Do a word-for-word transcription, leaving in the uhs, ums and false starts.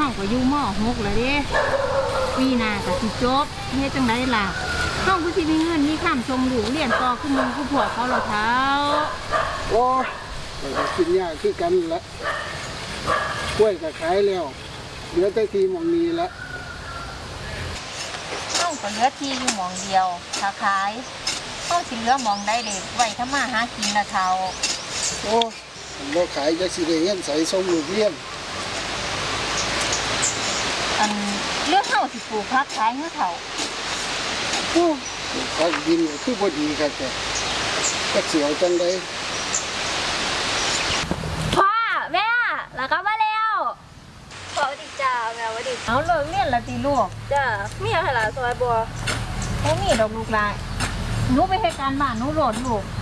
าก็อยู่มอหกเลยเด้ปีหน้าก็สิจบเฮ็ดจังไดล่ะเฮาก็สิมีเงินมีค่าชมลูกเรียนต่อคือหมู่คือพวกเขาล่ะเท้าโอ้มันก็กินยากคือกันละกล้วยก็ขายแล้วเหลือแต่ทีมองมีละเฮาก็เหลือที่อยู่หม่องเดียวถ้าขายเฮาสิเหลือหม่องใดเด็กไว้ทำมาหากินละเฒ่าโอ้บ่ขายจะสิได้เงินใส่ส่งลูกเรียนอันเรื่องเฮาสิปลูกผักขายเฮาเฒ่าโอ้ผักดินคือบ่ดีครับแต่จักสิเอาจังได๋พ่อแม่แล้วก็มาแล้วพ่อสวัสดีจ้าแม่สวัสดีเอาเลิกเรียนละติลูกจ้ามีอะไรล่ะซอยบัวบ่มีดอกลูกหลานหนูไปเฮ็ดการบ้านหนูโลดลูก